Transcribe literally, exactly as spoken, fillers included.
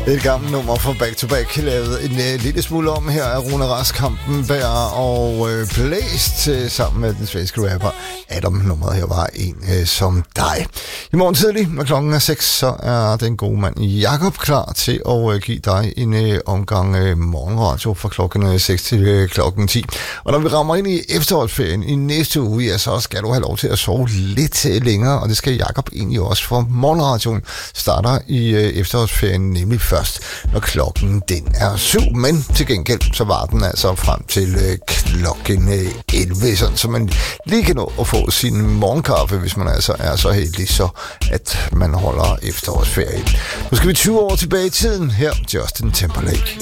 Et gammelt nummer fra Back to Back, lavet en uh, lille smule om her af Rune Rask Hampenberg og uh, Blæst uh, sammen med den svenske rapper Adam. Nummeret her var En uh, som dig. I morgen tidlig, når klokken er seks, så er den gode mand Jakob klar til at uh, give dig en uh, omgang uh, morgenradio fra klokken seks til uh, klokken ti. Og når vi rammer ind i efterårsferien i næste uge, ja, så skal du have lov til at sove lidt uh, længere, og det skal Jakob egentlig også, for morgenradioen starter i uh, efterårsferien nemlig først, når klokken den er syv. Men til gengæld, så var den altså frem til øh, klokken øh, elleve, sådan, så man lige kan nå at få sin morgenkaffe, hvis man altså er så heldig, så at man holder efterårsferie. Nu skal vi tyve år tilbage i tiden. Her Justin Timberlake.